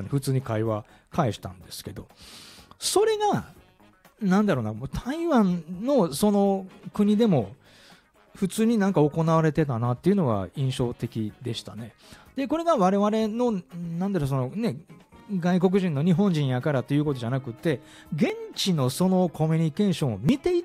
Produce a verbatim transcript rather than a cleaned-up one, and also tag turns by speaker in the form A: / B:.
A: 普通に会話返したんですけど、それがなんだろうな、もう台湾のその国でも普通になんか行われてたなっていうのは印象的でしたね。でこれが我々のなんだろう、そのね、外国人の日本人やからということじゃなくて、現地のそのコミュニケーションを見ていっ